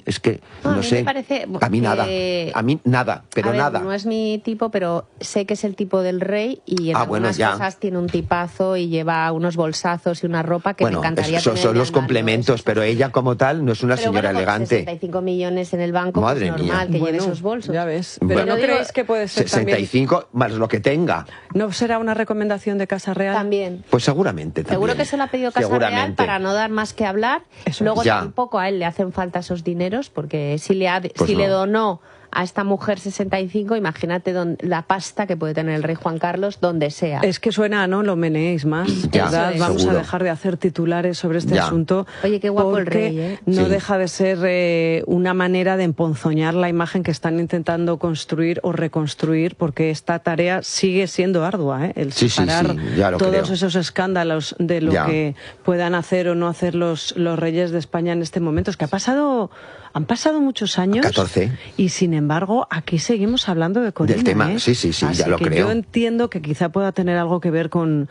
es que no a sé. me parece a mí nada, pero a ver, nada. No es mi tipo, pero sé que es el tipo del rey y en algunas cosas tiene un tipazo y lleva unos bolsazos y una ropa que me encantaría tener. Son los complementos, pero ella como tal no es una señora elegante. 65 millones en el banco, Madre pues normal mía. que lleve esos bolsos. Ya ves. Pero ¿no creéis que puede ser 65 también... más lo que tenga. ¿No será una recomendación de Casa Real? También. Pues seguramente. Seguro que se lo ha pedido Casa Real para no dar más que hablar. Luego tampoco a él le hacen falta esos dineros, porque si le donó a esta mujer 65, imagínate la pasta que puede tener el rey Juan Carlos donde sea. Es que suena, ¿no? Lo meneéis más, ¿verdad? Vamos seguro. A dejar de hacer titulares sobre este asunto. Oye, qué guapo el rey, ¿eh? No deja de ser una manera de emponzoñar la imagen que están intentando construir o reconstruir, porque esta tarea sigue siendo ardua, ¿eh? El separar todos esos escándalos de lo que puedan hacer o no hacer los reyes de España en este momento. Es que han pasado muchos años 14. Y sin embargo aquí seguimos hablando de Corina. Del tema, sí, Así ya lo creo. Yo entiendo que quizá pueda tener algo que ver con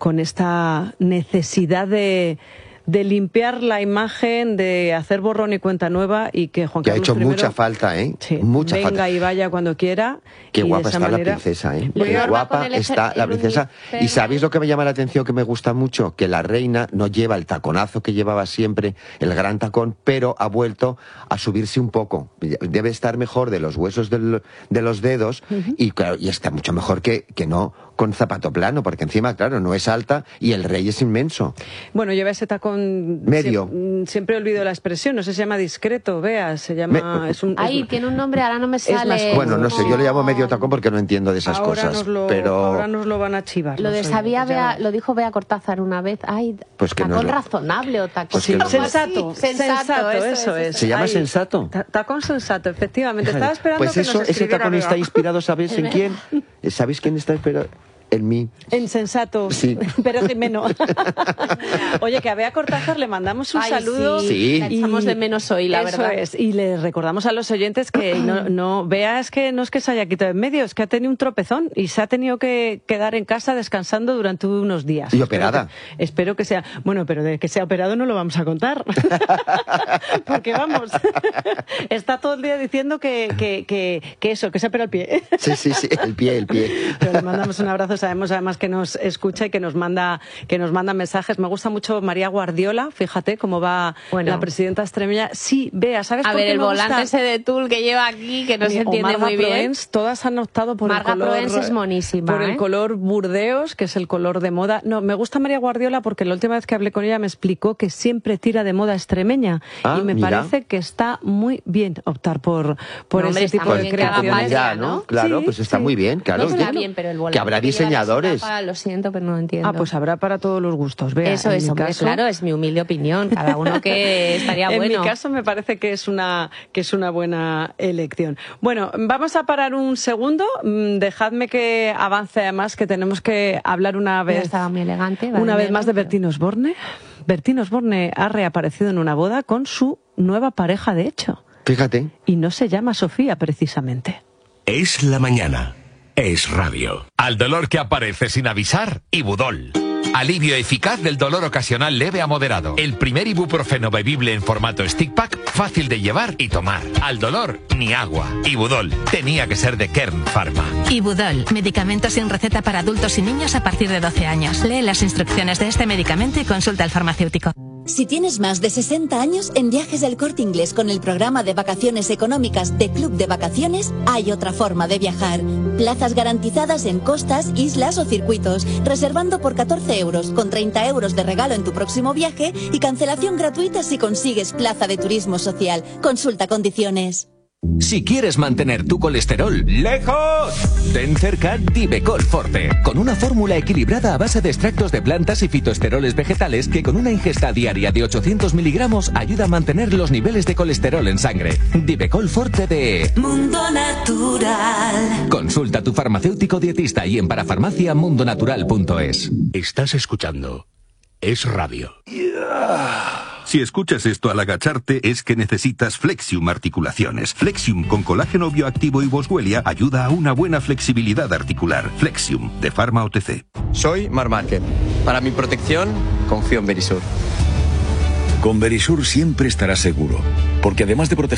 esta necesidad de limpiar la imagen, de hacer borrón y cuenta nueva, y que Juan Carlos ha hecho I, mucha falta, mucha venga falta. Y vaya cuando quiera. Qué guapa está la princesa, Qué guapa está la princesa. Y ¿sabéis lo que me llama la atención, que me gusta mucho? Que la reina no lleva el taconazo que llevaba siempre, el gran tacón, pero ha vuelto a subirse un poco. Debe estar mejor de los huesos de los dedos, y está mucho mejor que no con zapato plano, porque encima, claro, no es alta y el rey es inmenso. Bueno, lleva ese tacón medio. Siempre olvido la expresión, no sé, se llama discreto, se llama... tiene un nombre, ahora no me sale. Bueno, no sé, yo le llamo medio tacón porque no entiendo de esas cosas. Ahora nos lo van a chivar. Lo lo dijo Bea Cortázar una vez. Pues que tacón no razonable o tacón... Pues sensato, eso es. ¿Se llama sensato? Tacón sensato, efectivamente. Estaba esperando pues eso, ese tacón está inspirado, ¿sabéis en quién? ¿Sabéis quién está inspirado? En mí. En sensato. Sí. Pero Jimeno. Oye, que a Bea Cortázar le mandamos un saludo. Sí. La echamos de menos hoy, la verdad. Eso es. Y le recordamos a los oyentes que Bea es que no es que se haya quitado en medio, es que ha tenido un tropezón y se ha tenido que quedar en casa descansando durante unos días. Y operada. Espero que sea... Bueno, pero de que sea operado no lo vamos a contar. Porque vamos, está todo el día diciendo que eso, que se opera el pie. Sí, el pie. Pero le mandamos un abrazo. Sabemos además que nos escucha y que nos manda mensajes. Me gusta mucho María Guardiola, fíjate cómo va la presidenta extremeña. Sí, Bea, ¿sabes por qué me gusta? A ver, el volante ese de tul que lleva aquí, que no se entiende muy bien. Proens, todas han optado por el color... Marga Proens es monísima, por el color Burdeos, que es el color de moda. No, me gusta María Guardiola porque la última vez que hablé con ella me explicó que siempre tira de moda extremeña. Y me parece que está muy bien optar por ese tipo de creaciones. ¿no? Claro, pues está muy bien, claro. No está bien, pero el volante que habrá diseñadores. Lo siento, pero no lo entiendo. Pues habrá para todos los gustos. Bea, eso es, hombre, claro, es mi humilde opinión. Cada uno que estaría bueno. En mi caso me parece que es una buena elección. Bueno, vamos a parar un segundo. Dejadme que avance, además, que tenemos que hablar una vez. Estaba muy elegante. Una vez más de Bertín Osborne. Bertín Osborne ha reaparecido en una boda con su nueva pareja, de hecho. Fíjate. Y no se llama Sofía, precisamente. Es la mañana. Es radio. Al dolor que aparece sin avisar, Ibudol. Alivio eficaz del dolor ocasional leve a moderado. El primer ibuprofeno bebible en formato stick pack, fácil de llevar y tomar. Al dolor, ni agua. Ibudol. Tenía que ser de Kern Pharma. Ibudol. Medicamento sin receta para adultos y niños a partir de 12 años. Lee las instrucciones de este medicamento y consulta al farmacéutico. Si tienes más de 60 años, en Viajes del Corte Inglés con el programa de vacaciones económicas de Club de Vacaciones, hay otra forma de viajar. Plazas garantizadas en costas, islas o circuitos, reservando por 14 euros, con 30 euros de regalo en tu próximo viaje y cancelación gratuita si consigues plaza de turismo social. Consulta condiciones. Si quieres mantener tu colesterol lejos, ten cerca Divecol Forte, con una fórmula equilibrada a base de extractos de plantas y fitoesteroles vegetales que con una ingesta diaria de 800 miligramos ayuda a mantener los niveles de colesterol en sangre. Divecol Forte de Mundo Natural. Consulta a tu farmacéutico dietista y en parafarmaciamundonatural.es. Estás escuchando Es Radio. Si escuchas esto al agacharte es que necesitas Flexium Articulaciones. Flexium con colágeno bioactivo y boswellia ayuda a una buena flexibilidad articular. Flexium, de Pharma OTC. Soy Marc Márquez. Para mi protección, confío en Verisur. Con Verisur siempre estarás seguro, porque además de proteger